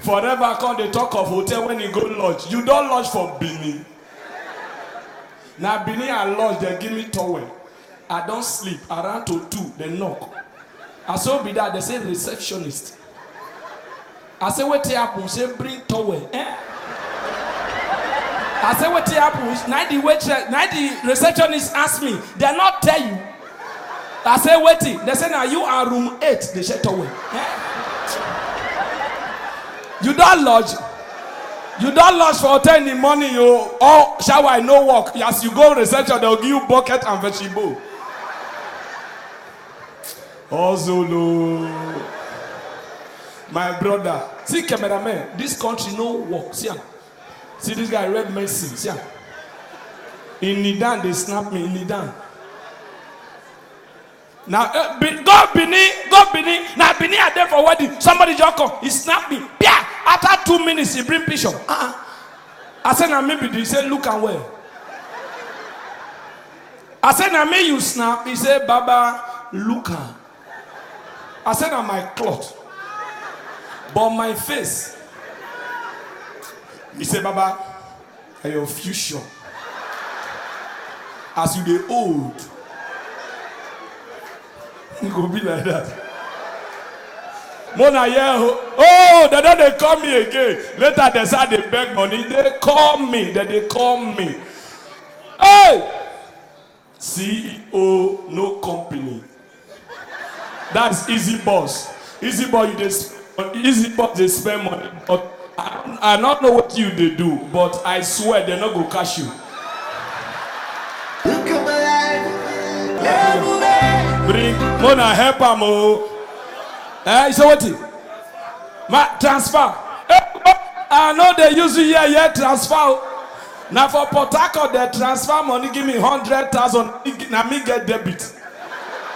Forever come they talk of hotel when you go lodge. You don't lodge for Benin. Now Benin I lodge, they give me towel. I don't sleep. Around to 2, they knock. I saw be that they say receptionist. I say what happen? Say bring towel. I say what happen? Now the receptionist ask me. They not tell you. I say waiting. They say now you are room 8. They say towel. You don't lodge. You don't lodge for hotel in the morning. You all shower no work. As you go reception, they'll give you bucket and vegetable. Oh Zulu, my brother. See cameraman. This country no work. See this guy Red Mercy. See in Nidan they snap me in Nidan. Now go Benin. Now Benin are there for wedding. Somebody just come. He snap me. Yeah. After 2 minutes, he bring picture. I said, now maybe he said, look and where. I said, now me you snap. He said, Baba, look and. I said, now my cloth. But my face. He said, Baba, your future. As you get old. You go be like that. Mona yeah, oh, they call me again. Later they say they beg money. They call me. They call me. Hey, CEO, no company. That's Easy Boss. Easy Boss, they spend money. But I don't know what they do. But I swear they're not gonna cash you. Look at my life. Bring Mona help him. So what? My transfer. I know they use you here transfer. Now for Port Harcourt, they transfer money, give me 100,000. Now me get debit.